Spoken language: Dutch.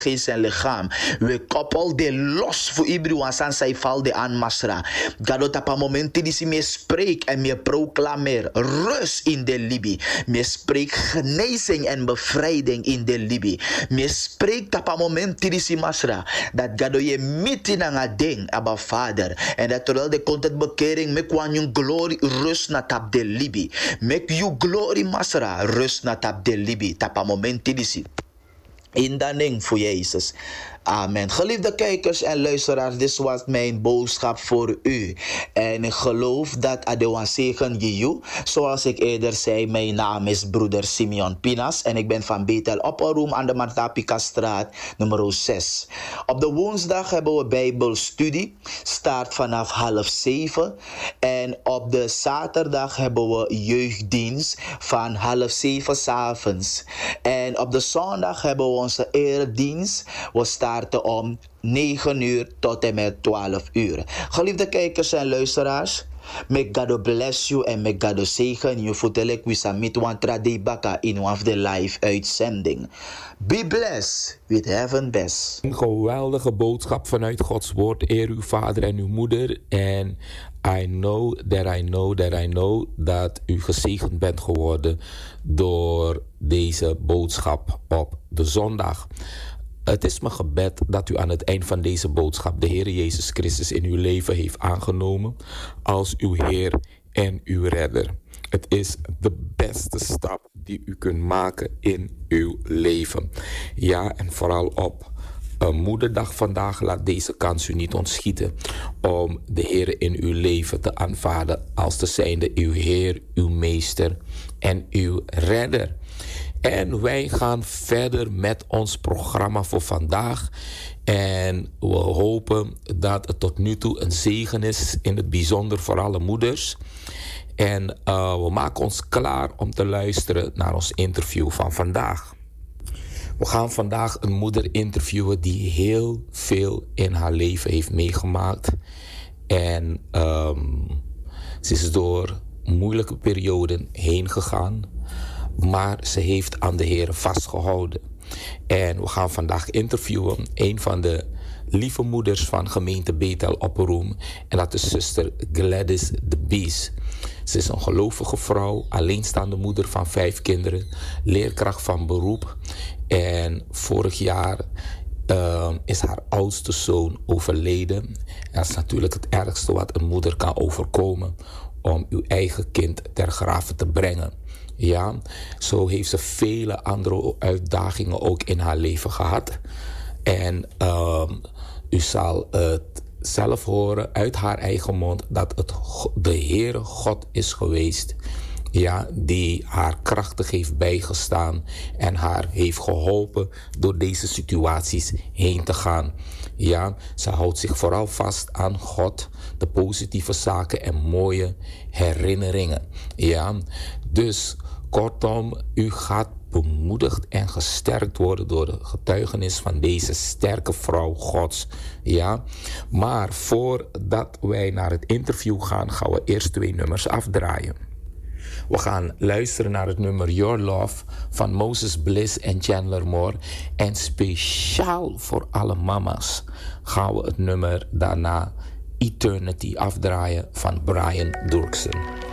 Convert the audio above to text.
geest en lichaam. We koppel de los voor iedereen aan zij valde aan Masra. Gadot op een moment die ze meer spreekt en meer proclameer rust in de Libi. Meer spreekt genezing en bevrijding in de Libi. Meer spreekt op een moment die ze Masra. Dat Gadot je meeting aan het ding, Abba Vader. En dat terwijl de content bekering met kwam glory rust na tap de Libi. Make you glory Masra rust na tap de Libi. Tap een moment die ze. In de naam van Jezus. Amen. Geliefde kijkers en luisteraars, dit was mijn boodschap voor u. En ik geloof dat Adewan zegen je. Zoals ik eerder zei, mijn naam is broeder Simeon Pinas. En ik ben van Bethel Opperoom aan de Martapika straat nummer 6. Op de woensdag hebben we Bijbelstudie. Start vanaf 6:30. En op de zaterdag hebben we jeugddienst van 6:30 s'avonds. En op de zondag hebben we onze eredienst. We starten om 9 uur tot en met 12 uur. Geliefde kijkers en luisteraars, may God bless you en may God zegen je voetelijk we samit wan trade baka in one of the live uitzending. Be blessed with heaven best. Een geweldige boodschap vanuit Gods woord. Eer uw vader en uw moeder. En I know dat u gezegend bent geworden door deze boodschap op de zondag. Het is mijn gebed dat u aan het eind van deze boodschap de Heer Jezus Christus in uw leven heeft aangenomen als uw Heer en uw Redder. Het is de beste stap die u kunt maken in uw leven. Ja, en vooral op Moederdag vandaag, laat deze kans u niet ontschieten om de Heer in uw leven te aanvaarden als te zijnde uw Heer, uw Meester en uw Redder. En wij gaan verder met ons programma voor vandaag. En we hopen dat het tot nu toe een zegen is, in het bijzonder voor alle moeders. En we maken ons klaar om te luisteren naar ons interview van vandaag. We gaan vandaag een moeder interviewen die heel veel in haar leven heeft meegemaakt. En ze is door moeilijke perioden heen gegaan. Maar ze heeft aan de Heer vastgehouden. En we gaan vandaag interviewen een van de lieve moeders van gemeente Bethel Opperoom. En dat is zuster Gladys de Bies. Ze is een gelovige vrouw, alleenstaande moeder van 5 kinderen, leerkracht van beroep. En vorig jaar is haar oudste zoon overleden. En dat is natuurlijk het ergste wat een moeder kan overkomen, om uw eigen kind ter grave te brengen. Ja, zo heeft ze vele andere uitdagingen ook in haar leven gehad. En u zal het zelf horen uit haar eigen mond dat het de Heere God is geweest. Ja, die haar krachtig heeft bijgestaan en haar heeft geholpen door deze situaties heen te gaan. Ja, ze houdt zich vooral vast aan God, de positieve zaken en mooie herinneringen. Ja, dus kortom, u gaat bemoedigd en gesterkt worden door de getuigenis van deze sterke vrouw Gods. Ja, maar voordat wij naar het interview gaan, gaan we eerst 2 nummers afdraaien. We gaan luisteren naar het nummer Your Love van Moses Bliss en Chandler Moore. En speciaal voor alle mama's gaan we het nummer daarna Eternity afdraaien van Brian Durksen.